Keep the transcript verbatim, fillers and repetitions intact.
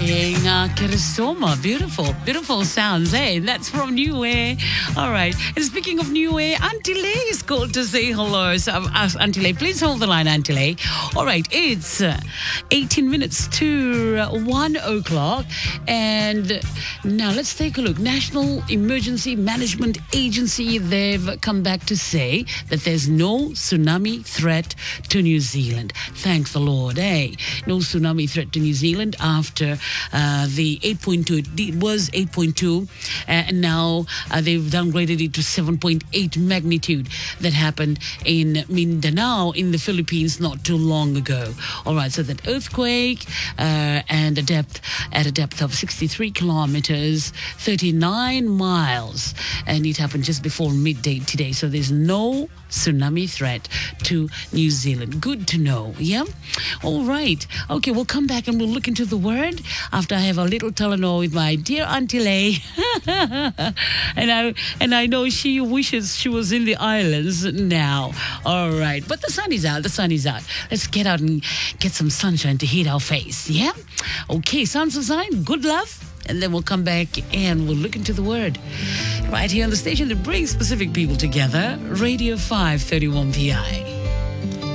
Hey, nga Keresoma. Beautiful, beautiful sounds, eh? That's from New Way. All right. And speaking of New Way, Auntie Lay is called to say hello. So I've asked Auntie Lay, please hold the line, Auntie Lay. All right. It's uh, eighteen minutes to uh, one o'clock. And now let's take a look. National Emergency Management Agency, they've come back to say that there's no tsunami threat to New Zealand. Thank the Lord, eh? No tsunami threat to New Zealand after uh, the eight point two. It was eight point two, uh, and now uh, they've downgraded it to seven point eight magnitude. That happened in Mindanao in the Philippines not too long ago. All right, so that earthquake uh, and a depth at a depth of sixty-three kilometers, thirty-nine miles, and it happened just before midday today. So there's no tsunami threat to New Zealand. Good to know, yeah? All right. Okay, we'll come back and we'll look into the word after I have a little Telenor with my dear Auntie Lay. and I and I know she wishes she was in the islands now. All right. But the sun is out. The sun is out. Let's get out and get some sunshine to heat our face, yeah? Okay, sounds of sign. Good love. And then we'll come back and we'll look into the word. Right here on the station that brings Pacific people together, Radio five thirty-one P I.